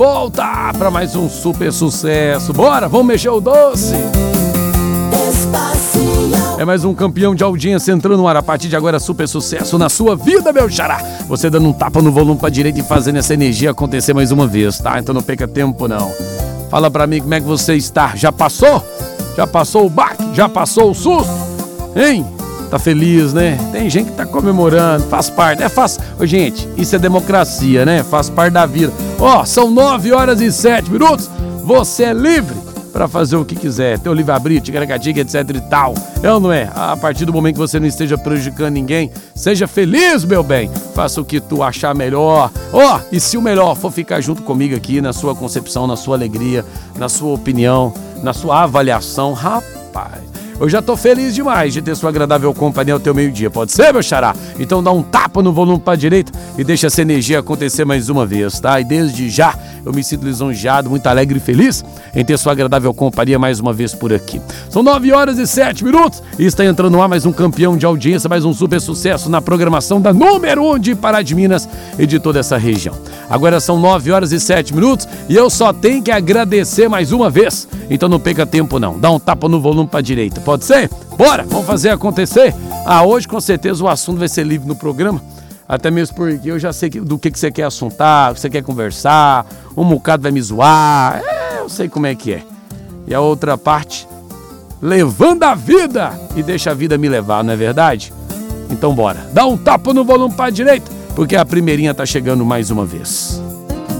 volta para mais um super sucesso. Bora, vamos mexer o doce. É mais um campeão de audiência entrando no ar. A partir de agora, super sucesso na sua vida, meu xará. Você dando um tapa no volume pra direita e fazendo essa energia acontecer mais uma vez, tá? Então não perca tempo, não. Fala pra mim como é que você está. Já passou? Já passou o baque? Já passou o susto? Hein? Tá feliz, né? Tem gente que tá comemorando, faz parte. Ô, gente, isso é democracia, né? Faz parte da vida. Ó, são 9h07. Você é livre pra fazer o que quiser. Teu livre-arbítrio, ticaracatica, etc e tal. É ou não é? A partir do momento que você não esteja prejudicando ninguém, seja feliz, meu bem. Faça o que tu achar melhor. Ó, e se o melhor for ficar junto comigo aqui na sua concepção, na sua alegria, na sua opinião, na sua avaliação, rapaz, eu já tô feliz demais de ter sua agradável companhia ao teu meio-dia. Pode ser, meu xará? Então dá um tapa no volume pra direita e deixa essa energia acontecer mais uma vez, tá? E desde já eu me sinto lisonjeado, muito alegre e feliz em ter sua agradável companhia mais uma vez por aqui. São 9h07 e está entrando no ar mais um campeão de audiência, mais um super sucesso na programação da número 1 de Pará de Minas e de toda essa região. Agora são 9h07 e eu só tenho que agradecer mais uma vez. Então não perca tempo não, dá um tapa no volume pra direita, pode ser? Bora, vamos fazer acontecer. Hoje com certeza o assunto vai ser livre no programa. Até mesmo porque eu já sei do que você quer assuntar, o que você quer conversar. Um bocado vai me zoar. Eu sei como é que é. E a outra parte, levando a vida e deixa a vida me levar, não é verdade? Então bora, dá um tapa no volume pra direita, porque a primeirinha tá chegando mais uma vez.